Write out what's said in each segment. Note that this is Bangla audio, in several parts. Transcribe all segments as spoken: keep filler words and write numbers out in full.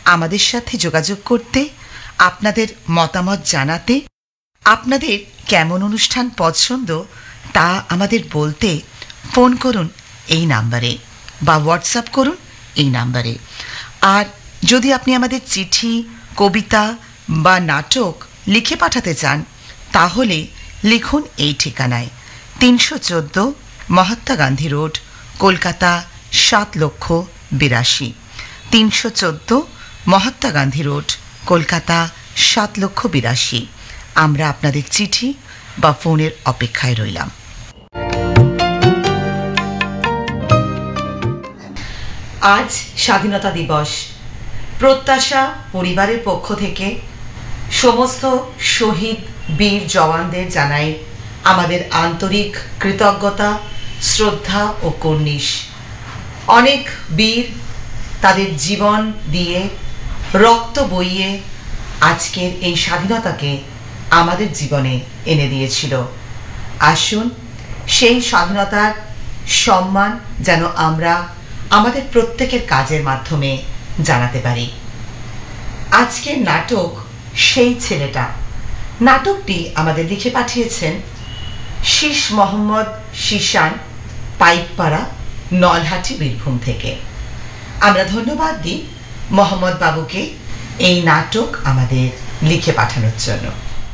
আমাদের সাথে যোগাযোগ করতে, আপনাদের মতামত জানাতে, আপনাদের কেমন অনুষ্ঠান পছন্দ তা আমাদের বলতে ফোন করুন এই নাম্বারে বা হোয়াটসঅ্যাপ করুন এই নাম্বারে। আর যদি আপনি আমাদের চিঠি, কবিতা বা নাটক লিখে পাঠাতে চান তাহলে লিখুন এই ঠিকানায়, তিনশো চোদ্দো মহাত্মা গান্ধী রোড, কলকাতা সাত লক্ষ বিরাশি। তিনশো চোদ্দো মহাত্মা গান্ধী রোড, কলকাতা সাত লক্ষ বিরাশি। আমরা আপনাদের চিঠি বা ফোনের অপেক্ষায় রইলাম। আজ স্বাধীনতা দিবস। প্রত্যাশা পরিবারের পক্ষ থেকে সমস্ত শহীদ বীর জওয়ানদের জানাই আমাদের আন্তরিক কৃতজ্ঞতা, শ্রদ্ধা ও কুর্নিশ। অনেক বীর তাদের জীবন দিয়ে, রক্ত বইয়ে আজকের এই স্বাধীনতাকে আমাদের জীবনে এনে দিয়েছিল। আসুন সেই স্বাধীনতার সম্মান যেন আমরা আমাদের প্রত্যেকের কাজের মাধ্যমে জানাতে পারি। আজকের নাটক সেই ছেলেটা। নাটকটি আমাদের লিখে পাঠিয়েছেন শীষ মোহাম্মদ শীশান, পাইকপাড়া, নলহাটি, বীরভূম থেকে। আমরা ধন্যবাদ দিই মোহাম্মদ বাবুকে এই নাটক আমাদের লিখে পাঠানোর জন্য।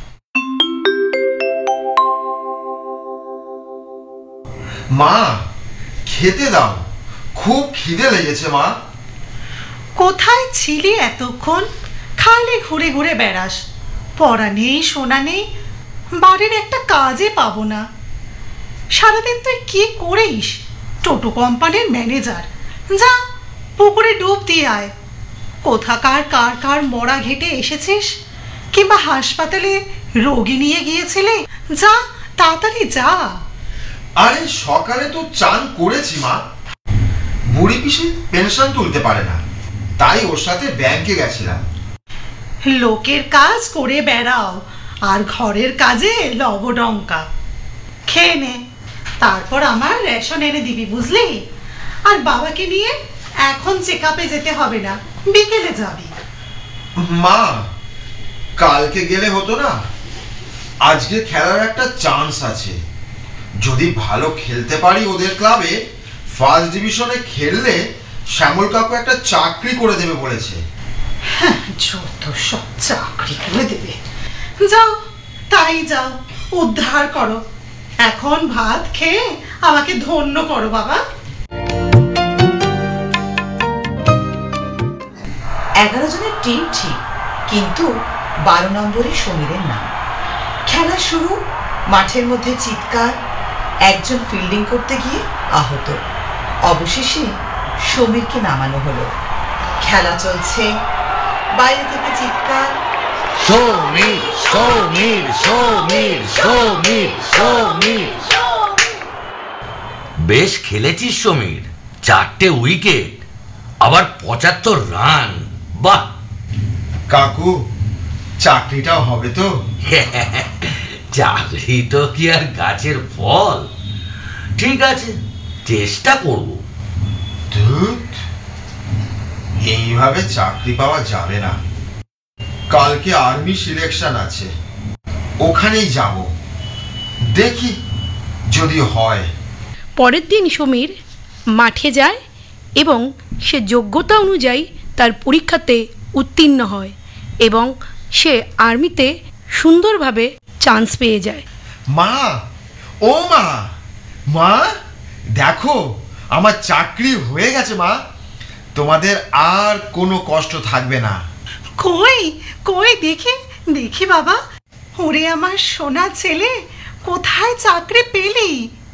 মা, খেতে দাও, খুব খিদে লেগেছে। মা, কোথায় ছিলি এতক্ষণ? খালি ঘুরে ঘুরে বেড়াস, পড়া নেই, শোনা নেই, বাড়ির একটা কাজে পাবো না। সারাদিন তুই কি করিস? টোটো কোম্পানির ম্যানেজার। যা পুকুরে ডুব দিয়ে আয়। কোথাকার কার কার মরা ঘেটে এসেছিস, কিংবা হাসপাতালে রোগী নিয়ে গিয়েছিলে? যা তাড়াতাড়ি যা। আরে সকালে তো চান করেছি মা। বুড়ি পিসি পেনশন তুলতে পারে না, তাই ওর সাথে ব্যাংকে গেছিলাম। লোকের কাজ করে বেড়াও আর ঘরের কাজে লবডঙ্কা। খেয়ে নে, তারপর আমার রেশন এনে দিবি, বুঝলি? আর বাবাকে নিয়ে এখন চেক আপে যেতে হবে না, বিকেলে যাবি। মা, কালকে গেলে হতো না? আজকে খেলার একটা চান্স আছে। যদি ভালো খেলতে পারি ওদের ক্লাবে, ফার্স্ট ডিভিশনে খেললে শ্যামল কাকু একটা চাকরি করে দেবে বলেছে। যত সব চাকরি করে দেবে। যাও, তাই যাও, উদ্ধার করো। এখন ভাত খেয়ে আমাকে ধন্য করো বাবা। এগারো জনের টিম ঠিক, কিন্তু বারো নম্বরে সমীরের নাম। খেলা শুরু, মাঠের মধ্যে চিৎকার, একজন ফিল্ডিং করতে গিয়ে আহত। অবশেষে সমীরকে নামানো হলো। খেলা চলছে, বাইরে থেকে চিৎকার, সমীর সমীর সমীর সমীর সমীর। বেশ খেলেছিস সমীর, চারটে উইকেট, আবার পঁচাত্তর রান। বাহ কাকু, চাকরিটাও হবে তো? চাকরি তো কি আর গাছের ফল? ঠিক আছে, চেষ্টা করব। এইভাবে চাকরি পাওয়া যাবে না। কালকে আর্মি সিলেকশন আছে, ওখানেই যাব, দেখি যদি হয়। পরের দিন সমীর মাঠে যায় এবং সে যোগ্যতা অনুযায়ী তার পরীক্ষাতে উত্তীর্ণ হয় এবং সে আর্মিতে সুন্দরভাবে চান্স পেয়ে যায়। মা, ও মা, মা দেখো, আমার চাকরি হয়ে গেছে। মা, তোমাদের আর কোনো কষ্ট থাকবে না। কই কই দেখি দেখি বাবা। ওরে আমার সোনা ছেলে, কোথায় চাকরি পেলি?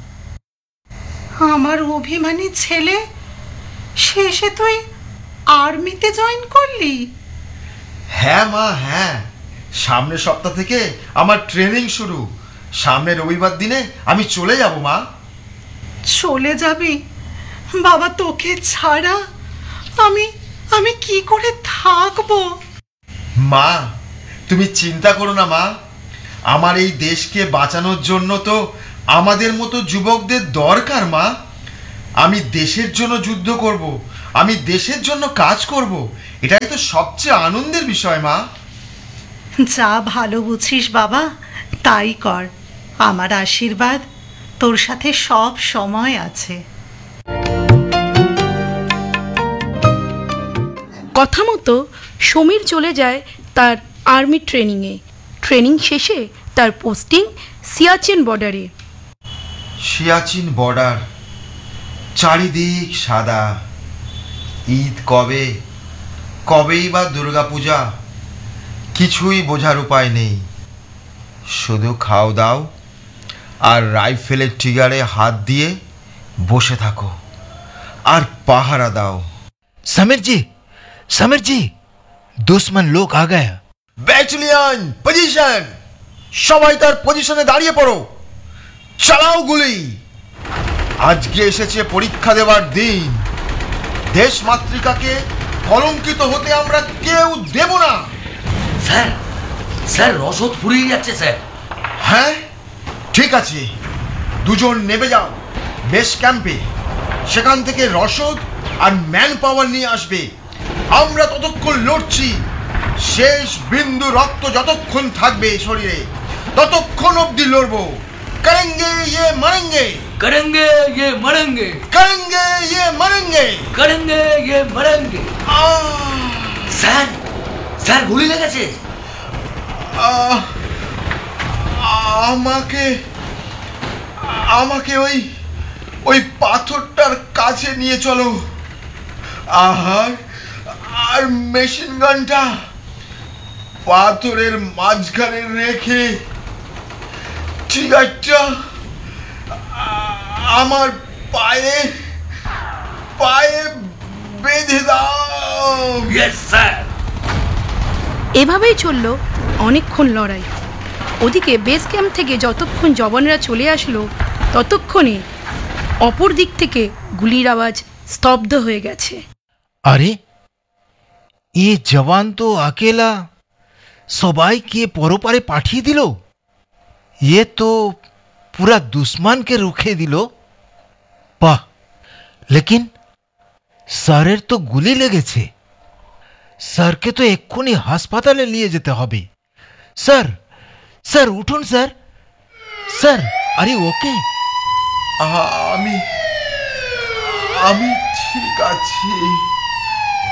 আমার অভিমানী ছেলে, শেষে তুই আর্মিতে জয়েন করলি? হ্যাঁ মা, হ্যাঁ, সামনের সপ্তাহ থেকে আমার ট্রেনিং শুরু। সামনের রবিবার দিনে আমি চলে যাব। মা, চলে যাবি? বাবা, তোকে ছাড়া আমি আমি কি করে থাকবো? মা, তুমি চিন্তা করো না মা। আমার এই দেশকে বাঁচানোর জন্য তো আমাদের মতো যুবকদের দরকার। মা, আমি দেশের জন্য যুদ্ধ করব, আমি দেশের জন্য কাজ করব, এটাই তো সবচেয়ে আনন্দের বিষয় মা। যা ভালো বুঝিস বাবা তাই কর। আমার আশীর্বাদ তোর সাথে সব সময় আছে। কথা মতো সমীর চলে যায় তার আর্মি ট্রেনিংয়ে। ট্রেনিং শেষে তার পোস্টিং সিয়াচেন বর্ডারে। সিয়াচিন বর্ডার, চারিদিক সাদা। ঈদ কবে, কবেই বা দুর্গাপূজা, কিছুই বোঝার উপায় নেই। শুধু খাও দাও আর রাইফেলের ট্রিগারে হাত দিয়ে বসে থাকো আর পাহারা দাও। समीर जी, समीर जी, दुश्मन लोग आ गया। ব্যাটালিয়ন পজিশন, সবাই তার পজিশনে দাঁড়িয়ে পড়ো, চালাও গুলি। আজকে এসেছে পরীক্ষা দেওয়ার দিন। দেশ মাতৃকাকে কলঙ্কিত হতে আমরা কেউ দেব না। স্যার, স্যার রসদ ফুরিয়ে যাচ্ছে স্যার। হ্যাঁ ঠিক আছে, দুজন নেমে যাও বেস ক্যাম্পে। সেখান থেকে রসদ আর ম্যান পাওয়ার নিয়ে আসবে। আমরা ততক্ষণ লড়ছি, শেষ বিন্দু রক্ত যতক্ষণ থাকবে শরীরে ততক্ষণ অবধি লড়বো। করেঙ্গে ইয়ে মরেঙ্গে, করেঙ্গে ইয়ে মরেঙ্গে, করেঙ্গে ইয়ে মরেঙ্গে, করেঙ্গে ইয়ে মরেঙ্গে। আহ, স্যার, স্যার গুলি লেগেছে। আহ, আমাকে আমাকে ওই ওই পাথরটার কাছে নিয়ে চলো। আর আর মেশিন গানটা পাথরের মাঝখানে রেখে ট্রিগারটা আমার পায়ে পায়ে বেঁধে দাও। Yes sir. এভাবেই চলল অনেকক্ষণ লড়াই। ওদিকে বেস ক্যাম্প থেকে যতক্ষণ জওয়ানরা চলে আসলো ততক্ষণে অপর দিক থেকে গুলির আওয়াজ স্তব্ধ হয়ে গেছে। अरे ये जवान तो अकेला सबाई के परोपारे पाठिए दिलो। ये तो पूरा दुश्मन के रुखे दिलो। वाह, लेकिन सरेर तो गुली लेगेছে। স্যারকে তো এক্ষুনি হাসপাতালে নিয়ে যেতে হবে। স্যার, স্যার উঠুন স্যার। স্যার, আরে ওকে? আমি আমি ঠিক আছি।